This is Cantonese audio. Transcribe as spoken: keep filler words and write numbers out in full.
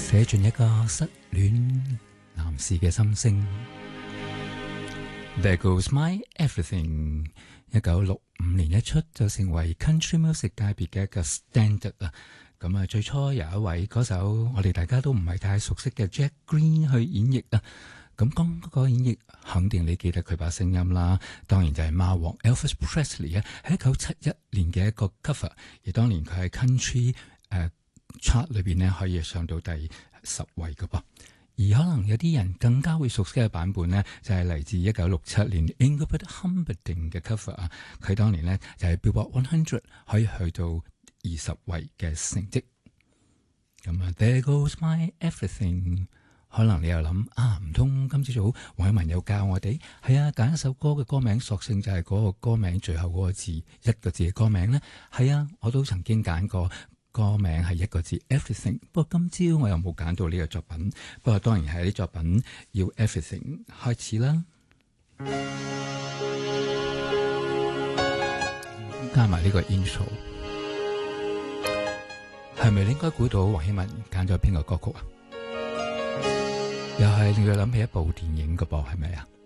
寫進一個失戀男士嘅心聲。There Goes My Everything， 一九六五年一出就成為 Country Music 界別嘅一個 standard 啊！咁啊，最初有一位歌手，我哋大家都唔係太熟悉嘅 Jack Green 去演繹啊。咁講嗰個演繹，肯定你記得佢把聲音啦。當然就係貓王 Elvis Presley 啊，喺一九七一年嘅一個 cover， 而當年佢喺 Country 誒、uh, chart 裏邊呢，可以上到第十位嘅噃。而可能有啲人更加會熟悉嘅版本呢，就係、是、嚟自一九六七年 Engelbert Humperdinck 嘅 cover 啊。佢當年呢，就係 Billboard 一百可以去到二十位嘅成績。咁啊 There Goes My Everything。可能你又諗啊，唔通今朝早黃偉文有教我哋？係啊，揀一首歌嘅歌名，索性就係嗰個歌名最後嗰個字一個字嘅歌名呢？係啊，我都曾經揀過歌名係一個字 Everything， 不過今朝我又冇揀到呢個作品。不過當然係啲作品要 Everything 開始啦，加埋呢個 intro， 係咪你應該估到黃偉文揀咗邊個歌曲啊？又係令佢諗起一部電影㗎噃，係咪啊？